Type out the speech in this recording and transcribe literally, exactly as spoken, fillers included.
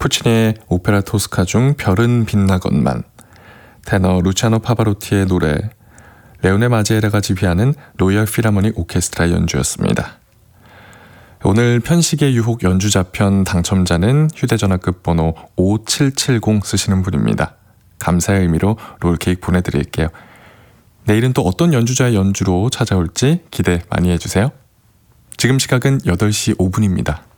푸치니의 오페라 토스카 중 별은 빛나건만, 테너 루치아노 파바로티의 노래, 레오네 마제라가 지휘하는 로열 필하모닉 오케스트라 연주였습니다. 오늘 편식의 유혹 연주자편 당첨자는 휴대전화 끝번호 오칠칠공 쓰시는 분입니다. 감사의 의미로 롤케이크 보내드릴게요. 내일은 또 어떤 연주자의 연주로 찾아올지 기대 많이 해주세요. 지금 시각은 여덟 시 오 분입니다.